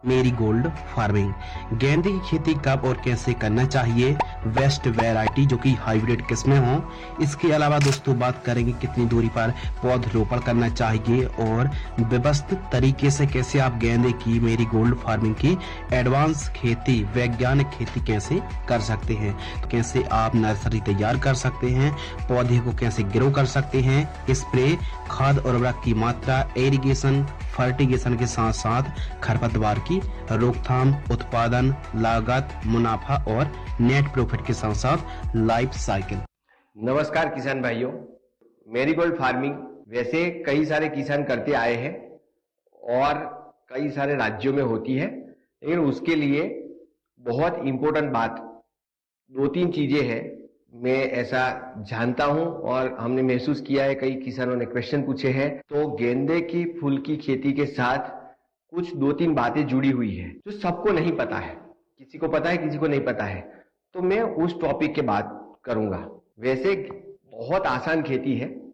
Marigold farming. गेंदे की खेती कब और कैसे करना चाहिए? बेस्ट वैरायटी जो कि हाइब्रिड किस्में हों। इसके अलावा दोस्तों बात करेंगे कितनी दूरी पर पौधरोपण करना चाहिए और व्यवस्थित तरीके से कैसे आप गेंदे की मेरीगोल्ड फार्मिंग की एडवांस खेती, वैज्ञानिक खेती कैसे कर सकते हैं। तो कैसे आप नर्सरी तैयार कर सकते हैं, पौधे को कैसे ग्रो कर सकते हैं, स्प्रे, खाद और उर्वरक की मात्रा, इरिगेशन, फर्टिगेशन के साथ साथ खरपतवार की रोकथाम, उत्पादन, लागत, मुनाफा और नेट प्रॉफिट के साथ साथ लाइफ साइकिल। नमस्कार किसान भाइयों, मेरीगोल्ड फार्मिंग वैसे कई सारे किसान करते आए हैं और कई सारे राज्यों में होती है, लेकिन उसके लिए बहुत इंपॉर्टेंट बात दो तीन चीजें हैं। मैं ऐसा जानता हूं और हमने महसूस किया है, कई किसानों ने क्वेश्चन पूछे हैं। तो गेंदे की फूल की खेती के साथ कुछ दो तीन बातें जुड़ी हुई है जो सबको नहीं पता है, किसी को पता है किसी को नहीं पता है। तो मैं उस टॉपिक के बात करूंगा। वैसे बहुत आसान खेती है,